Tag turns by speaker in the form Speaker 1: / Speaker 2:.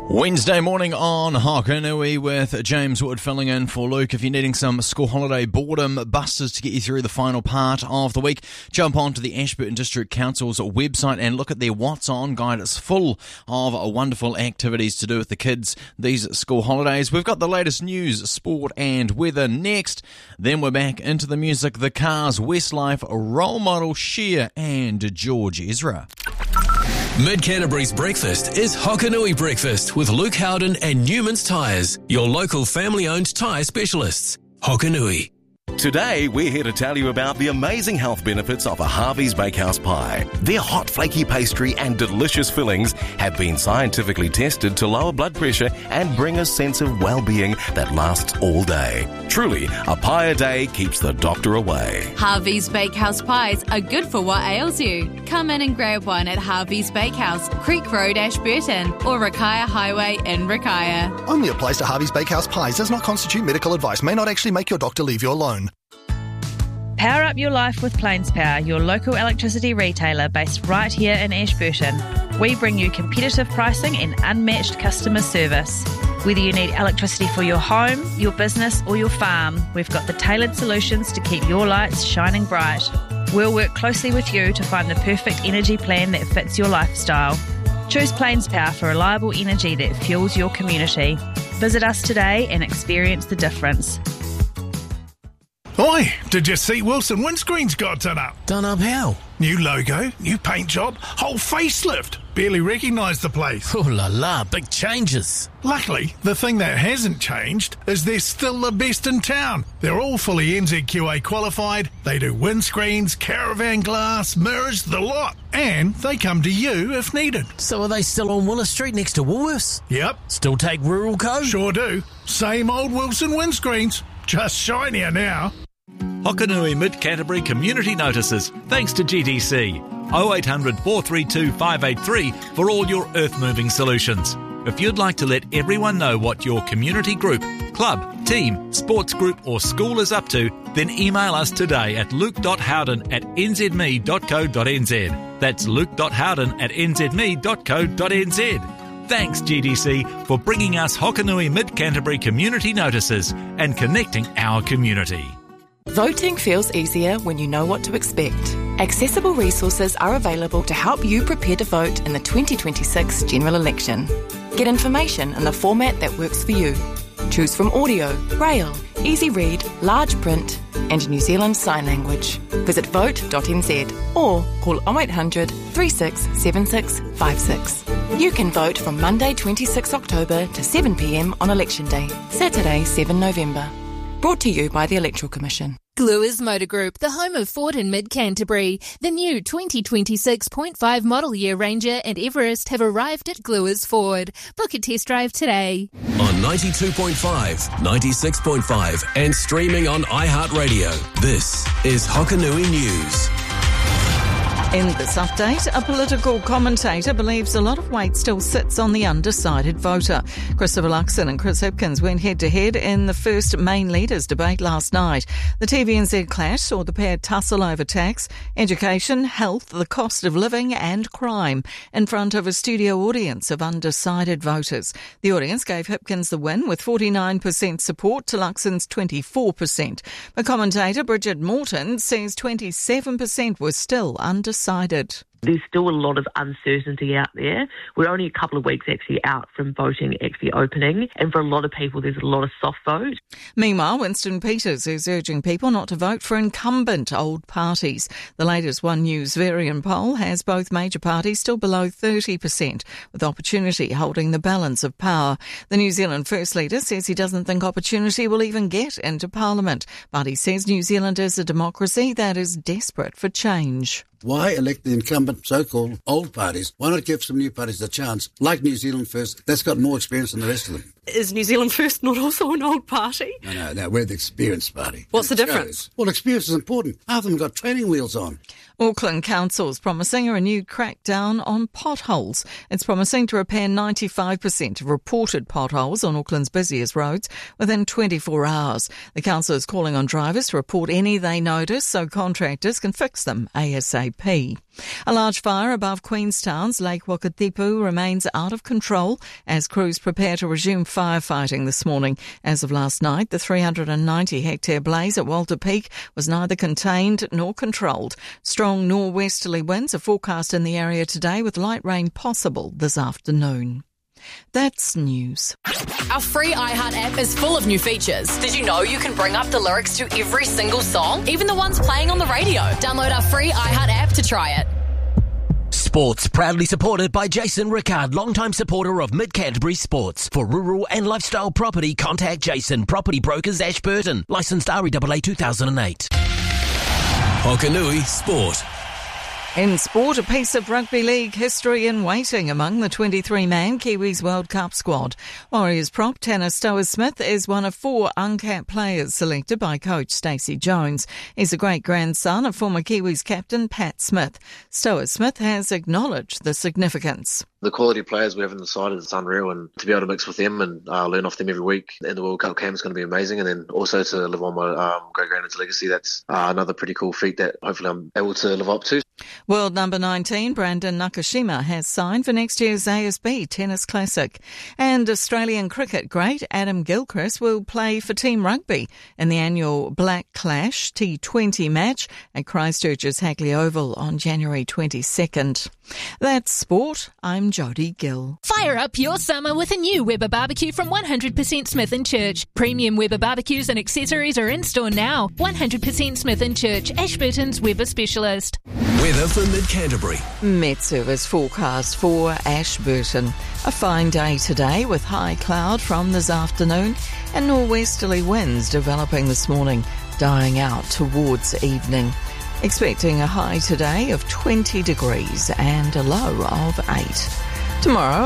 Speaker 1: Wednesday morning on Hokanui with James Wood filling in for Luke. If you're needing some school holiday boredom busters to get you through the final part of the week, jump onto the Ashburton District Council's website and look at their What's On guide. It's full of wonderful activities to do with the kids these school holidays. We've got the latest news, sport and weather next. Then we're back into the music, the Cars, Westlife, Role Model, Cher and George Ezra.
Speaker 2: Mid-Canterbury's breakfast is Hokanui Breakfast with Luke Howden and Newman's Tyres, your local family-owned tyre specialists. Hokanui.
Speaker 3: Today, we're here to tell you about the amazing health benefits of a Harvey's Bakehouse pie. Their hot, flaky pastry and delicious fillings have been scientifically tested to lower blood pressure and bring a sense of well-being that lasts all day. Truly, a pie a day keeps the doctor away.
Speaker 4: Harvey's Bakehouse pies are good for what ails you. Come in and grab one at Harvey's Bakehouse, Creek Road, Ashburton, or Rakaia Highway in Rakaia.
Speaker 5: Only applies to Harvey's Bakehouse pies. Does not constitute medical advice. May not actually make your doctor leave you alone.
Speaker 6: Power up your life with Plains Power, your local electricity retailer based right here in Ashburton. We bring you competitive pricing and unmatched customer service. Whether you need electricity for your home, your business or your farm, we've got the tailored solutions to keep your lights shining bright. We'll work closely with you to find the perfect energy plan that fits your lifestyle. Choose Plains Power for reliable energy that fuels your community. Visit us today and experience the difference.
Speaker 7: Oi, did you see Wilson Windscreen's got done up?
Speaker 2: Done up how?
Speaker 7: New logo, new paint job, whole facelift. Barely recognised the place.
Speaker 2: Oh la la, big changes.
Speaker 7: Luckily, the thing that hasn't changed is they're still the best in town. They're all fully NZQA qualified. They do windscreens, caravan glass, mirrors, the lot. And they come to you if needed.
Speaker 2: So are they still on Willis Street next to Woolworths?
Speaker 7: Yep.
Speaker 2: Still take rural code?
Speaker 7: Sure do. Same old Wilson Windscreens, just shinier now.
Speaker 8: Hokanui Mid-Canterbury Community Notices, thanks to GDC. 0800 432 583 for all your earth-moving solutions. If you'd like to let everyone know what your community group, club, team, sports group or school is up to, then email us today at luke.howden@nzme.co.nz. That's luke.howden@nzme.co.nz. Thanks GDC for bringing us Hokanui Mid-Canterbury Community Notices and connecting our community.
Speaker 9: Voting feels easier when you know what to expect. Accessible resources are available to help you prepare to vote in the 2026 general election. Get information in the format that works for you. Choose from audio, braille, easy read, large print and New Zealand Sign Language. Visit vote.nz or call 0800 36 76 56. You can vote from Monday 26 October to 7 p.m. on Election Day, Saturday 7 November. Brought to you by the Electoral Commission.
Speaker 10: Gluers Motor Group, the home of Ford in Mid-Canterbury. The new 2026.5 model year Ranger and Everest have arrived at Gluers Ford. Book a test drive today.
Speaker 2: On 92.5, 96.5 and streaming on iHeartRadio. This is Hokanui News.
Speaker 11: In this update, a political commentator believes a lot of weight still sits on the undecided voter. Christopher Luxon and Chris Hipkins went head-to-head in the first main leaders debate last night. The TVNZ clash saw the pair tussle over tax, education, health, the cost of living and crime in front of a studio audience of undecided voters. The audience gave Hipkins the win with 49% support to Luxon's 24%. But commentator Bridget Morton says 27% was still undecided.
Speaker 12: There's still a lot of uncertainty out there. We're only a couple of weeks actually out from voting actually opening, and for a lot of people there's a lot of soft vote.
Speaker 11: Meanwhile, Winston Peters is urging people not to vote for incumbent old parties. The latest One News Varian poll has both major parties still below 30%, with Opportunity holding the balance of power. The New Zealand First Leader says he doesn't think Opportunity will even get into Parliament, but he says New Zealand is a democracy that is desperate for change.
Speaker 13: Why elect the incumbent so-called old parties? Why not give some new parties a chance, like New Zealand First, that's got more experience than the rest of them? Is New Zealand First not also an old party?
Speaker 14: No, we're the experienced party.
Speaker 13: What's the difference?
Speaker 14: Well, experience is important. Half of them got training wheels on.
Speaker 11: Auckland Council's promising a renewed crackdown on potholes. It's promising to repair 95% of reported potholes on Auckland's busiest roads within 24 hours. The council is calling on drivers to report any they notice so contractors can fix them ASAP. A large fire above Queenstown's Lake Wakatipu remains out of control as crews prepare to resume firefighting this morning. As of last night, the 390-hectare blaze at Walter Peak was neither contained nor controlled. Strong norwesterly winds are forecast in the area today with light rain possible this afternoon. That's news.
Speaker 15: Our free iHeart app is full of new features. Did you know you can bring up the lyrics to every single song, even the ones playing on the radio? Download our free iHeart app to try it.
Speaker 16: Sports proudly supported by Jason Rickard, longtime supporter of Mid-Canterbury Sports. For rural and lifestyle property, contact Jason, Property Brokers, Ashburton. Licensed REAA 2008.
Speaker 2: Hokanui Sport.
Speaker 11: In sport, a piece of rugby league history in waiting among the 23-man Kiwis World Cup squad. Warriors prop Tanner Stowers-Smith is one of 4 uncapped players selected by coach Stacey Jones. He's a great-grandson of former Kiwis captain Pat Smith. Stowers-Smith has acknowledged the significance.
Speaker 17: The quality of players we have in the side is unreal, and to be able to mix with them and learn off them every week in the World Cup camp is going to be amazing. And then also to live on my great-granddad's legacy, that's another pretty cool feat that hopefully I'm able to live up to.
Speaker 11: World number 19, Brandon Nakashima, has signed for next year's ASB Tennis Classic. And Australian cricket great Adam Gilchrist will play for Team Rugby in the annual Black Clash T20 match at Christchurch's Hagley Oval on January 22nd. That's sport. I'm Jodie Gill.
Speaker 10: Fire up your summer with a new Weber barbecue from 100% Smith & Church. Premium Weber barbecues and accessories are in store now. 100% Smith & Church, Ashburton's Weber specialist.
Speaker 2: Weather for Mid-Canterbury.
Speaker 11: Met Service forecast for Ashburton. A fine day today with high cloud from this afternoon and norwesterly winds developing this morning, dying out towards evening. Expecting a high today of 20 degrees and a low of 8. Tomorrow,